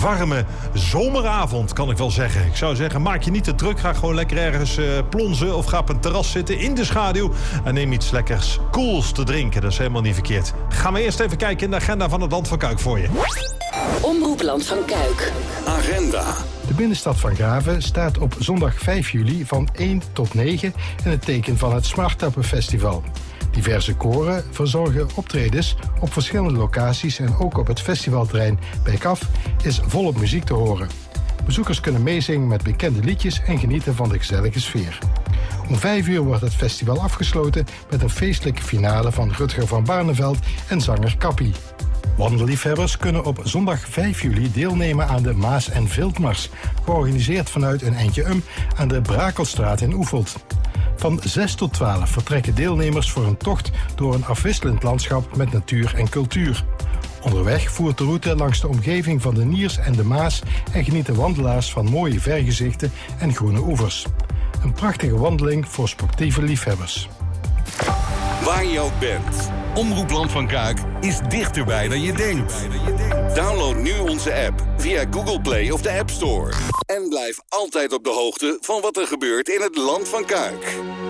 warme zomeravond, kan ik wel zeggen. Ik zou zeggen, maak je niet te druk. Ga gewoon lekker ergens plonzen of ga op een terras zitten in de schaduw. En neem iets lekkers koels te drinken. Dat is helemaal niet verkeerd. Gaan we eerst even kijken in de agenda van het Land van Kuik voor je. Omroep Land van Kuik. Agenda. De binnenstad van Grave staat op zondag 5 juli van 1 tot 9 in het teken van het Smartappenfestival. Diverse koren verzorgen optredens op verschillende locaties en ook op het festivalterrein bij KAF is volop muziek te horen. Bezoekers kunnen meezingen met bekende liedjes en genieten van de gezellige sfeer. Om 5 uur wordt het festival afgesloten met een feestelijke finale van Rutger van Barneveld en zanger Kappie. Wandelliefhebbers kunnen op zondag 5 juli deelnemen aan de Maas- en Viltmars, georganiseerd vanuit een eindje aan de Brakelstraat in Oefeld. Van 6 tot 12 vertrekken deelnemers voor een tocht door een afwisselend landschap met natuur en cultuur. Onderweg voert de route langs de omgeving van de Niers en de Maas en genieten wandelaars van mooie vergezichten en groene oevers. Een prachtige wandeling voor sportieve liefhebbers. Waar je ook bent, Omroep Land van Kuik is dichterbij dan je denkt. Download nu onze app via Google Play of de App Store. En blijf altijd op de hoogte van wat er gebeurt in het Land van Kuik.